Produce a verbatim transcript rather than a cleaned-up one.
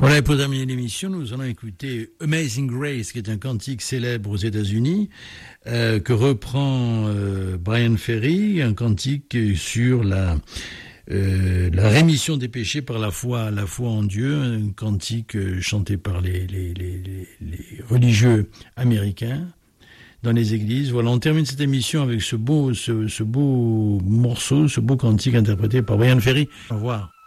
Voilà, pour terminer l'émission, nous allons écouter Amazing Grace, qui est un cantique célèbre aux États-Unis, euh, que reprend euh, Bryan Ferry, un cantique sur la euh, la rémission des péchés par la foi, la foi en Dieu, un cantique euh, chanté par les, les, les, les, les religieux américains dans les églises. Voilà, on termine cette émission avec ce beau, ce, ce beau morceau, ce beau cantique interprété par Bryan Ferry. Au revoir.